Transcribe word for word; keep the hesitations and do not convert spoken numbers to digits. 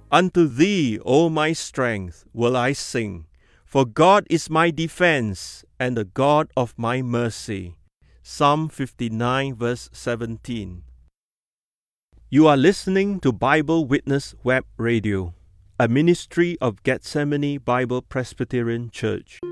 Unto thee, O my strength, will I sing, for God is my defense and the God of my mercy. Psalm fifty-nine, verse seventeen. You are listening to Bible Witness Web Radio, a ministry of Gethsemane Bible Presbyterian Church.